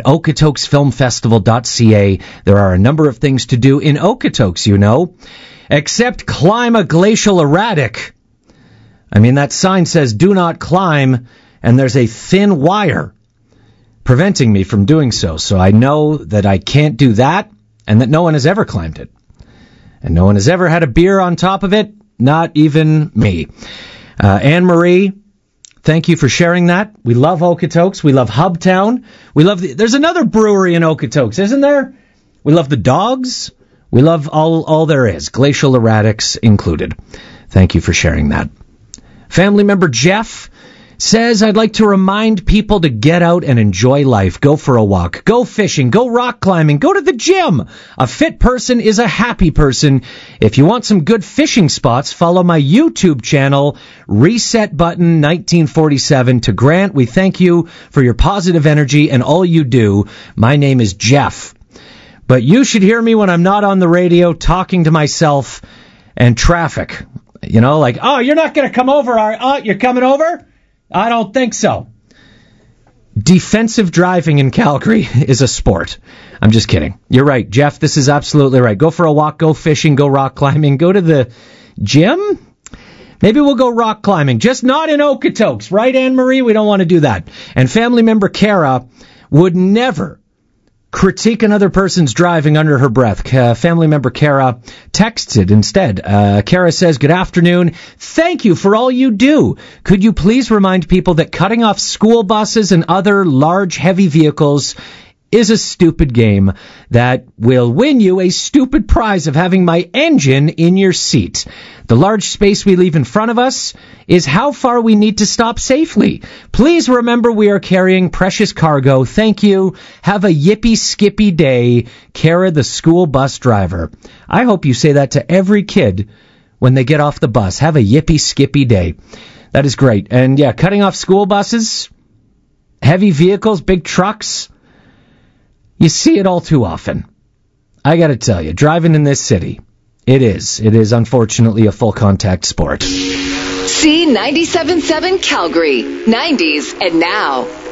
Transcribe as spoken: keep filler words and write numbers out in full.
at okotoks film festival dot c a. There are a number of things to do in Okotoks, you know, except climb a glacial erratic. I mean, that sign says do not climb, and there's a thin wire preventing me from doing so. So I know that I can't do that, and that no one has ever climbed it. And no one has ever had a beer on top of it, not even me. Uh, Anne-Marie, thank you for sharing that. We love Okotoks. We love Hubtown. We love the, there's another brewery in Okotoks, isn't there? We love the dogs. We love all, all there is, glacial erratics included. Thank you for sharing that. Family member Jeff says, I'd like to remind people to get out and enjoy life. Go for a walk. Go fishing. Go rock climbing. Go to the gym. A fit person is a happy person. If you want some good fishing spots, follow my YouTube channel, Reset Button nineteen forty-seven. To Grant, we thank you for your positive energy and all you do. My name is Jeff. But you should hear me when I'm not on the radio talking to myself and traffic. You know, like, oh, you're not going to come over. Are, oh, you're coming over? I don't think so. Defensive driving in Calgary is a sport. I'm just kidding. You're right, Jeff. This is absolutely right. Go for a walk, go fishing, go rock climbing, go to the gym. Maybe we'll go rock climbing, just not in Okotoks, right, Anne-Marie? We don't want to do that. And family member Kara would never critique another person's driving under her breath. Uh, family member Kara texted instead. Uh, Kara says, good afternoon. Thank you for all you do. Could you please remind people that cutting off school buses and other large, heavy vehicles is a stupid game that will win you a stupid prize of having my engine in your seat. The large space we leave in front of us is how far we need to stop safely. Please remember we are carrying precious cargo. Thank you. Have a yippee skippy day. Kara, the school bus driver. I hope you say that to every kid when they get off the bus. Have a yippee skippy day. That is great. And yeah, cutting off school buses, heavy vehicles, big trucks. You see it all too often. I got to tell you, driving in this city, it is. It is, unfortunately, a full-contact sport. C ninety-seven point seven Calgary, nineties and now.